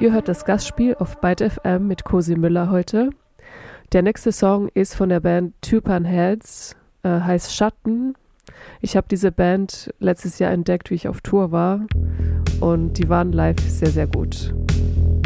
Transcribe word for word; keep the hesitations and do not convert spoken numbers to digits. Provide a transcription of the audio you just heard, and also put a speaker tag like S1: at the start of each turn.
S1: Ihr hört das Gastspiel auf Byte F M mit Cosi Müller heute. Der nächste Song ist von der Band Tupan Heads, äh, heißt Schatten. Ich habe diese Band letztes Jahr entdeckt, wie ich auf Tour war, und die waren live sehr, sehr gut.